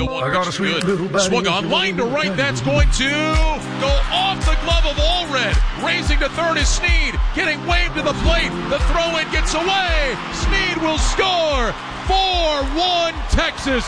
one. I got a sweet little body. Swung on, line to right. That's going to go off the glove of Allred. Racing to third is Snead. Getting waved to the plate. The throw-in gets away. Snead will score. 4-1 Texas.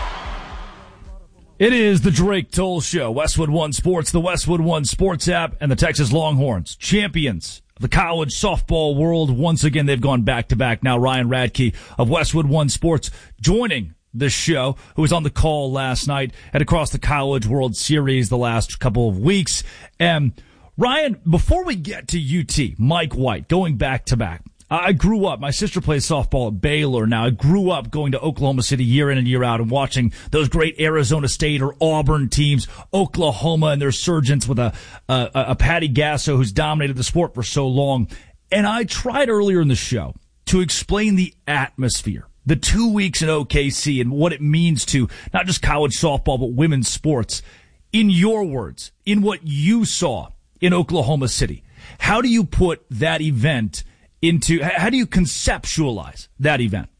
It is the Drake Toll Show. Westwood One Sports, the Westwood One Sports app, and the Texas Longhorns, champions of the college softball world. Once again, they've gone back-to-back. Now Ryan Radke of Westwood One Sports joining the show, who was on the call last night and across the College World Series the last couple of weeks. And Ryan, before we get to UT, Mike White, going back-to-back, I grew up, my sister plays softball at Baylor now. I grew up going to Oklahoma City year in and year out and watching those great Arizona State or Auburn teams, Oklahoma and their surgents with a Patty Gasso who's dominated the sport for so long. And I tried earlier in the show to explain the atmosphere, the 2 weeks in OKC and what it means to not just college softball, but women's sports. In your words, in what you saw in Oklahoma City, how do you put that event how do you conceptualize that event?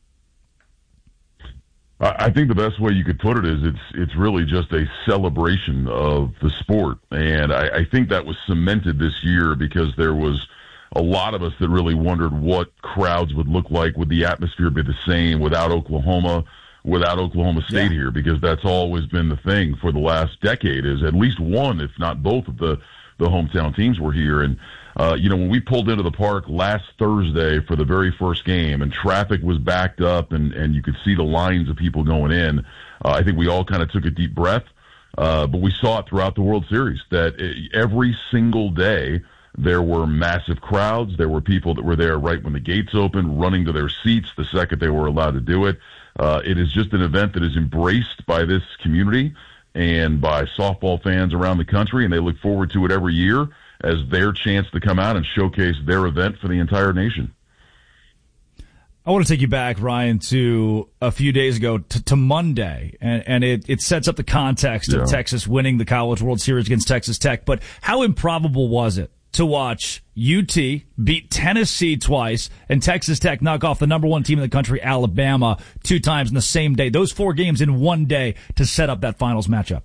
I think the best way you could put it is it's really just a celebration of the sport. And I think that was cemented this year because there was a lot of us that really wondered what crowds would look like. Would the atmosphere be the same without Oklahoma State here? Because that's always been the thing for the last decade, is at least one, if not both of the hometown teams were here. And when we pulled into the park last Thursday for the very first game and traffic was backed up and you could see the lines of people going in, I think we all kind of took a deep breath. But we saw it throughout the World Series that every single day there were massive crowds. There were people that were there right when the gates opened, running to their seats the second they were allowed to do it. It is just an event that is embraced by this community and by softball fans around the country, and they look forward to it every year as their chance to come out and showcase their event for the entire nation. I want to take you back, Ryan, to a few days ago, to Monday, and it sets up the context of Texas winning the College World Series against Texas Tech. But how improbable was it to watch UT beat Tennessee twice and Texas Tech knock off the number one team in the country, Alabama, 2 times in the same day? Those 4 games in one day to set up that finals matchup.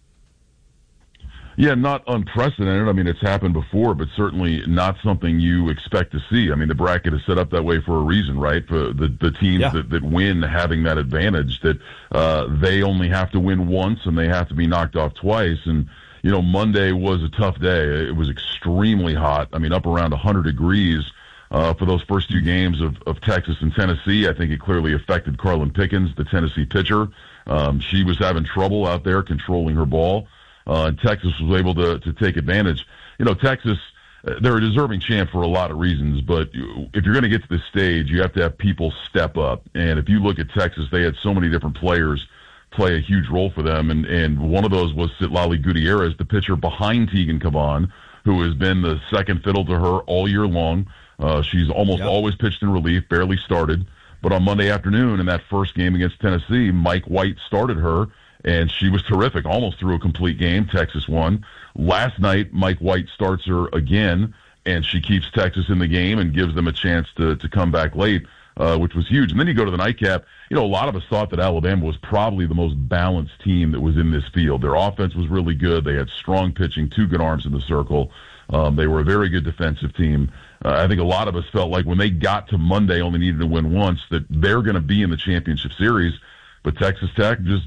Yeah, not unprecedented. I mean, it's happened before, but certainly not something you expect to see. I mean, the bracket is set up that way for a reason, right? For the teams that win having that advantage, that they only have to win once and they have to be knocked off twice. And, Monday was a tough day. It was extremely hot. I mean, up around 100 degrees for those first 2 games of Texas and Tennessee. I think it clearly affected Carlin Pickens, the Tennessee pitcher. She was having trouble out there controlling her ball. And Texas was able to take advantage. Texas, they're a deserving champ for a lot of reasons, but if you're going to get to this stage, you have to have people step up. And if you look at Texas, they had so many different players play a huge role for them, and one of those was Citlali Gutierrez, the pitcher behind Tegan Cavan, who has been the second fiddle to her all year long. She's almost always pitched in relief, barely started. But on Monday afternoon in that first game against Tennessee, Mike White started her, and she was terrific, almost through a complete game. Texas won. Last night, Mike White starts her again, and she keeps Texas in the game and gives them a chance to come back late, which was huge. And then you go to the nightcap. A lot of us thought that Alabama was probably the most balanced team that was in this field. Their offense was really good. They had strong pitching, 2 good arms in the circle. They were a very good defensive team. I think a lot of us felt like when they got to Monday, only needed to win once, that they're going to be in the championship series. But Texas Tech just